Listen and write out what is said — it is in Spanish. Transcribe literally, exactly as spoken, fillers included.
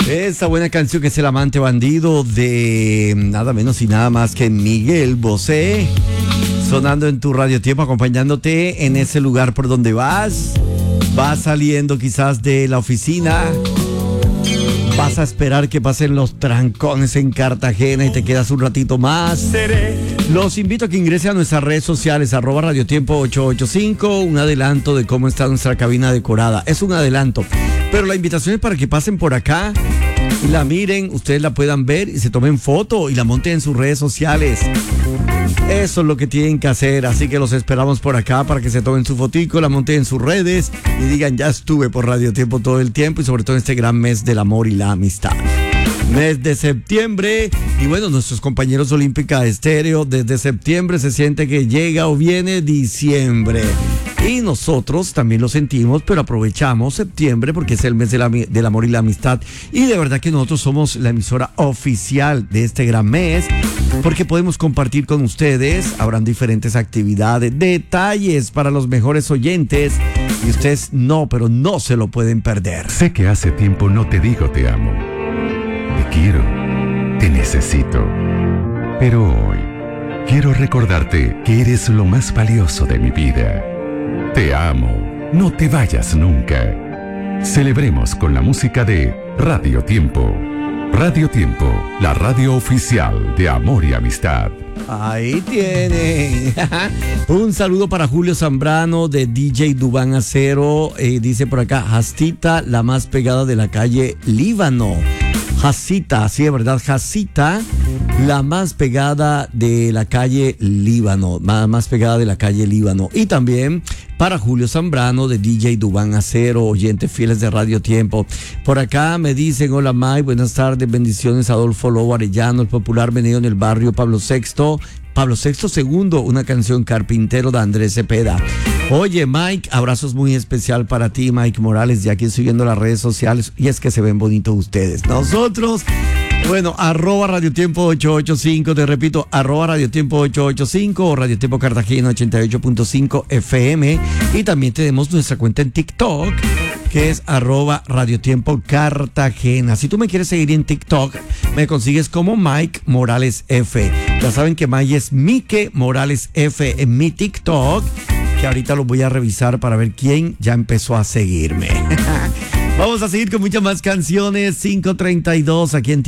Esta buena canción que es El Amante Bandido de nada menos y nada más que Miguel Bosé, sonando en tu Radio Tiempo, acompañándote en ese lugar por donde vas. Vas saliendo quizás de la oficina, vas a esperar que pasen los trancones en Cartagena y te quedas un ratito más. Los invito a que ingresen a nuestras redes sociales, arroba Radio Tiempo ocho ocho cinco, un adelanto de cómo está nuestra cabina decorada. Es un adelanto, pero la invitación es para que pasen por acá y la miren, ustedes la puedan ver y se tomen foto y la monten en sus redes sociales. Eso es lo que tienen que hacer, así que los esperamos por acá para que se tomen su fotico, la monten en sus redes y digan, ya estuve por Radio Tiempo todo el tiempo, y sobre todo en este gran mes del amor y la amistad. Mes de septiembre, y bueno, nuestros compañeros Olímpica Estéreo, desde septiembre se siente que llega o viene diciembre. Y nosotros también lo sentimos, pero aprovechamos septiembre porque es el mes de la, del amor y la amistad. Y de verdad que nosotros somos la emisora oficial de este gran mes, porque podemos compartir con ustedes. Habrán diferentes actividades, detalles para los mejores oyentes. Y ustedes no, pero no se lo pueden perder. Sé que hace tiempo no te digo te amo. Te quiero, te necesito. Pero hoy quiero recordarte que eres lo más valioso de mi vida. Te amo, no te vayas nunca. Celebremos con la música de Radio Tiempo. Radio Tiempo, la radio oficial de amor y amistad. Ahí tienen. Un saludo para Julio Zambrano de D J Dubán Acero. Eh, dice por acá, Jacita, la más pegada de la calle Líbano. Jacita, sí, es verdad, Jacita, la más pegada de la calle Líbano, más, más pegada de la calle Líbano. Y también para Julio Zambrano de D J Dubán Acero, oyentes fieles de Radio Tiempo. Por acá me dicen, hola Mike, buenas tardes, bendiciones, Adolfo Lobo Arellano, el popular venido en el barrio Pablo sexto. Pablo sexto segundo, una canción Carpintero de Andrés Cepeda. Oye, Mike, abrazos muy especial para ti, Mike Morales, ya aquí estoy viendo las redes sociales y es que se ven bonitos ustedes. Nosotros, bueno, arroba Radio Tiempo ocho ocho cinco, te repito, arroba Radio Tiempo ocho ocho cinco o Radio Tiempo Cartagena ochenta y ocho punto cinco F M, y también tenemos nuestra cuenta en TikTok, que es arroba Radio Tiempo Cartagena. Si tú me quieres seguir en TikTok, me consigues como Mike Morales F. Ya saben que Mike es Mike Morales F en mi TikTok, que ahorita lo voy a revisar para ver quién ya empezó a seguirme. Vamos a seguir con muchas más canciones. cinco treinta y dos aquí en